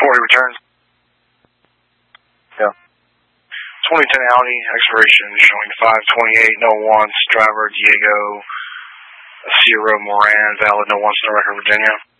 40 returns. Yeah. 2010 Audi, expiration showing 5/28, no wants, driver Diego Sierra Moran, valid, no wants, no record, Virginia.